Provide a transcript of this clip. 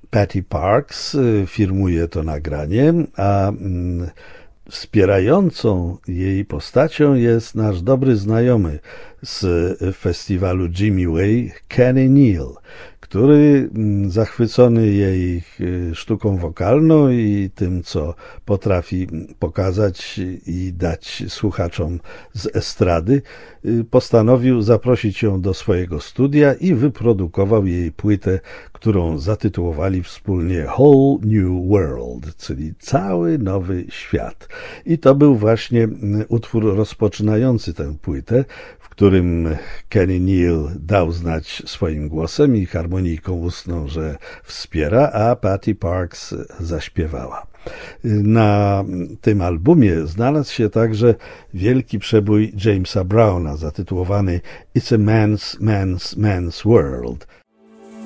Patty Parks firmuje to nagranie, a wspierającą jej postacią jest nasz dobry znajomy z festiwalu Jimmy Way, Kenny Neal, który zachwycony jej sztuką wokalną i tym, co potrafi pokazać i dać słuchaczom z estrady, postanowił zaprosić ją do swojego studia i wyprodukował jej płytę, którą zatytułowali wspólnie Whole New World, czyli cały nowy świat. I to był właśnie utwór rozpoczynający tę płytę, w którym Kenny Neal dał znać swoim głosem i harmonijką ustną, że wspiera, a Patty Parks zaśpiewała. Na tym albumie znalazł się także wielki przebój Jamesa Browna zatytułowany It's a Man's World.